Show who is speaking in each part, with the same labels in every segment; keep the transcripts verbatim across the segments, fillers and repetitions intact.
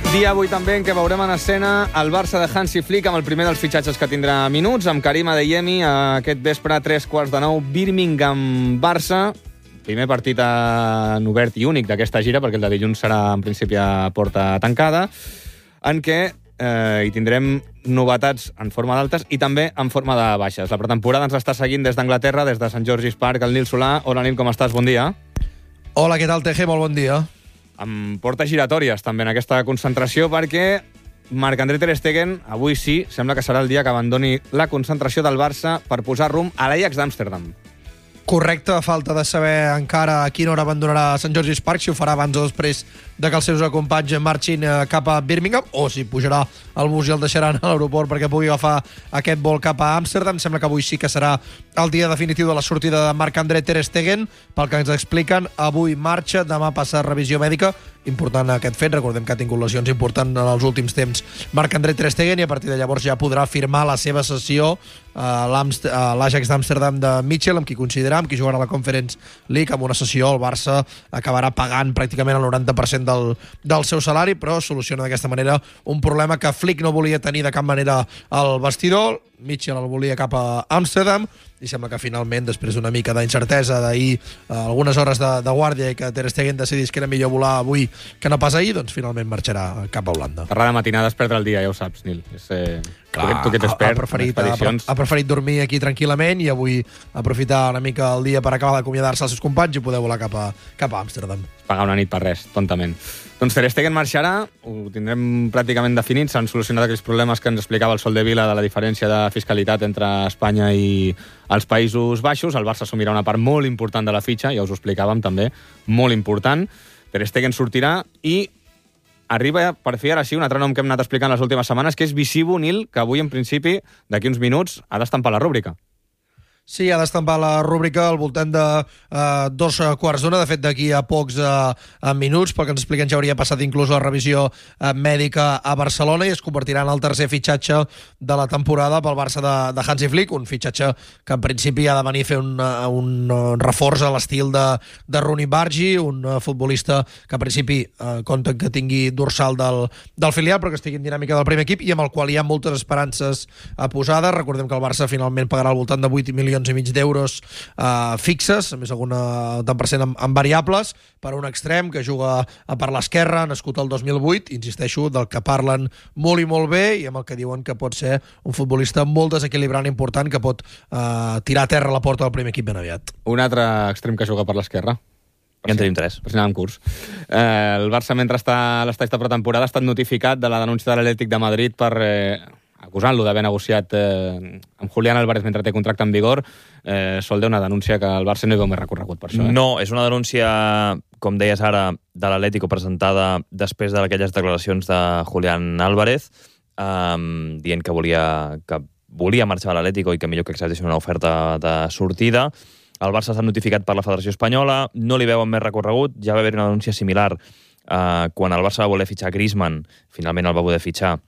Speaker 1: Dia avui també en què veurem en escena el Barça de Hansi Flick amb el primer dels fitxatges que tindrà minuts, amb Karim Adeyemi aquest vespre a tres quarts de nou, Birmingham-Barça. Primer partit en obert i únic d'aquesta gira, perquè el de dilluns serà en principi a porta tancada, en què eh, hi tindrem novetats en forma d'altes i també en forma de baixes. La pretemporada ens està seguint des d'Anglaterra, des de Sant George's Park, el Nil Solà. Hola, Nil, com estàs? Bon dia.
Speaker 2: Hola, què tal, T G? Molt bon dia.
Speaker 1: Amb portes giratòries també en aquesta concentració, perquè Marc-André Ter Stegen avui sí, sembla que serà el dia que abandoni la concentració del Barça per posar rumb a l'Ajax d'Amsterdam.
Speaker 2: Correcte, a falta de saber encara a quina hora abandonarà Sant George's Park, si ho farà abans o després de que els seus companys marxin cap a Birmingham, o si pujarà al bus i el deixaran a l'aeroport perquè pugui agafar aquest vol cap a Amsterdam. Sembla que avui sí que serà el dia definitiu de la sortida de Marc-André Ter Stegen. Pel que ens expliquen, avui marxa, demà passa revisió mèdica. Important aquest fet, recordem que ha tingut lesions importants en els últims temps Marc-André Ter Stegen, i a partir de llavors ja podrà firmar la seva sessió a l'Ajax d'Amsterdam de Mitchell, amb qui coincidirà, amb qui jugarà a la Conference League. Amb una sessió el Barça acabarà pagant pràcticament el noranta per cent del, del seu salari, però soluciona d'aquesta manera un problema que Flick no volia tenir de cap manera al vestidor. Mitchell el volia cap a Amsterdam, i sembla que finalment, després d'una mica d'incertesa d'ahir, eh, algunes hores de, de guàrdia, i que Ter Stegen decidís que era millor volar avui que no pas ahir, doncs finalment marxarà cap a Holanda.
Speaker 1: Parlar de matinada és perdre el dia, ja ho saps, Nil. És, eh, Clar, tu que t'espert,
Speaker 2: ha, preferit, ha, ha preferit dormir aquí tranquil·lament i avui aprofitar una mica el dia per acabar d'acomiadar-se als seus companys i poder volar cap a, cap a Amsterdam.
Speaker 1: Pagar una nit per res, tontament. Doncs Ter Stegen marxarà, ho tindrem pràcticament definit, s'han solucionat aquells problemes que ens explicava el Sol de Vila de la diferència de fiscalitat entre Espanya i els Països Baixos. El Barça assumirà una part molt important de la fitxa, ja us ho explicàvem també, molt important. Ter Stegen sortirà i arriba, per fi, ara sí, un altre nom que hem anat explicant les últimes setmanes, que és Visivo, Nil, que avui, en principi, d'aquí uns minuts, ha d'estampar la rúbrica.
Speaker 2: Sí, ha d'estampar la rúbrica al voltant de uh, dos quarts d'una. De fet, d'aquí a pocs uh, minuts, pel que ens expliquen, ja hauria passat inclús la revisió uh, mèdica a Barcelona i es convertirà en el tercer fitxatge de la temporada pel Barça de, de Hansi Flick, un fitxatge que en principi ha de venir a fer un, uh, un uh, reforç a l'estil de, de Rooney Bargi, un uh, futbolista que en principi uh, compta que tingui dorsal del, del filial, però que estigui en dinàmica del primer equip i amb el qual hi ha moltes esperances uh, posades. Recordem que el Barça finalment pagarà al voltant de vuit milions i mig d'euros uh, fixes, a més alguna tant per cent amb, amb variables, per un extrem que juga a per l'esquerra, nascut el dos mil vuit, insisteixo, del que parlen molt i molt bé, i amb el que diuen que pot ser un futbolista molt desequilibrant, important, que pot uh, tirar a terra la porta del primer equip ben aviat.
Speaker 1: Un altre extrem que juga per l'esquerra.
Speaker 3: Ja en tenim tres.
Speaker 1: Per si anàvem curs. Eh, el Barça, mentre està a l'estat de pretemporada, ha estat notificat de la denúncia de l'Atlètic de Madrid per eh, acusant-lo d'haver negociat eh, amb Julián Álvarez mentre té contracte en vigor. Eh, sol de una denúncia que el Barça no hi veu més recorregut per això. Eh?
Speaker 3: No, és una denúncia, com deies ara, de l'Atlético presentada després d'aquelles declaracions de Julián Álvarez, eh, dient que volia, que volia marxar a l'Atlético i que millor que acceptessin una oferta de sortida. El Barça s'ha notificat per la Federació Espanyola, no li veuen més recorregut, ja va haver una denúncia similar eh, quan el Barça va voler fitxar Griezmann, finalment el va poder fitxar,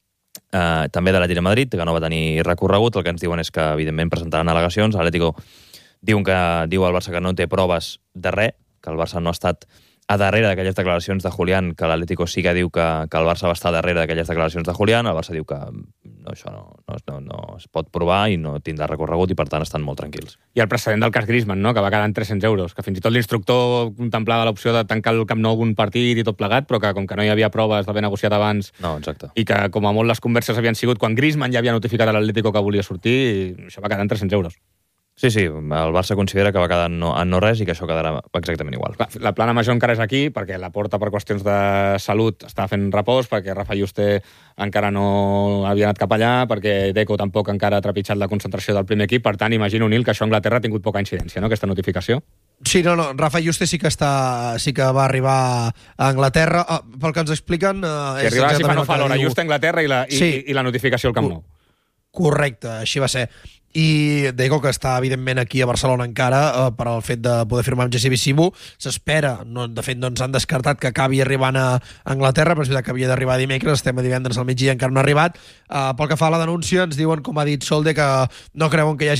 Speaker 3: Uh, també de l'Atlètic de Madrid, que no va tenir recorregut. El que ens diuen és que, evidentment, presentaran al·legacions. L'Atlético diu, que, diu al Barça que no té proves de res, que el Barça no ha estat a darrere d'aquelles declaracions de Julián, que l'Atlético sí que diu que, que el Barça va estar darrere d'aquelles declaracions de Julián. El Barça diu que no, això no, no, no, no es pot provar i no tindrà recorregut i, per tant, estan molt tranquils.
Speaker 1: I el precedent del cas Griezmann, no?, que va quedar en tres-cents euros, que fins i tot l'instructor contemplava l'opció de tancar el Camp Nou un partit i tot plegat, però que com que no hi havia proves d'haver negociat abans,
Speaker 3: no, exacte,
Speaker 1: i que com a molt les converses havien sigut quan Griezmann ja havia notificat a l'Atlético que volia sortir, això va quedar en tres-cents euros.
Speaker 3: Sí, sí, el Barça considera que va quedar en no, en no res i que això quedarà exactament igual.
Speaker 1: La, la plana major encara és aquí, perquè la Porta, per qüestions de salut, està fent repòs, perquè Rafa Juste encara no havia anat cap allà, perquè Deco tampoc encara ha trepitjat la concentració del primer equip. Per tant, imagino, Nil, que això a Anglaterra ha tingut poca incidència, no?, aquesta notificació.
Speaker 2: Sí, no, no, Rafa Juste sí que està, sí que va arribar a Anglaterra. Ah, pel que ens expliquen... Eh,
Speaker 1: que arribava si fa no fa l'hora, Juste a Anglaterra i la, i,
Speaker 2: sí.
Speaker 1: i, i la notificació al Camp Nou.
Speaker 2: Correcte, així va ser. I Deco, que està evidentment aquí a Barcelona encara eh, per al fet de poder firmar amb G C Visivo, s'espera, no, de fet no ens han descartat que acabi arribant a Anglaterra, però és veritat que havia d'arribar dimecres, estem a divendres al migdia, encara no ha arribat. Eh, pel que fa a la denúncia, ens diuen, com ha dit Solde, que no creuen que hi hagi